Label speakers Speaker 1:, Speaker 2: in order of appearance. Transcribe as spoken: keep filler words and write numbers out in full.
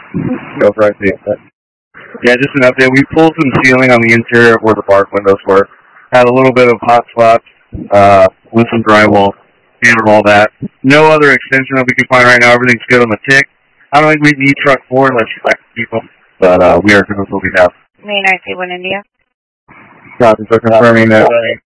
Speaker 1: Go for it. Yeah, just an update. We pulled some sealing on the interior of where the bark windows were. Had a little bit of hot spots uh, with some drywall. Hammered all that. No other extension that we can find right now. Everything's good on the tick. I don't think we need truck four unless you like to keep them. But uh, we are good with what we have.
Speaker 2: Main I C one India.
Speaker 1: Copy, so confirming that.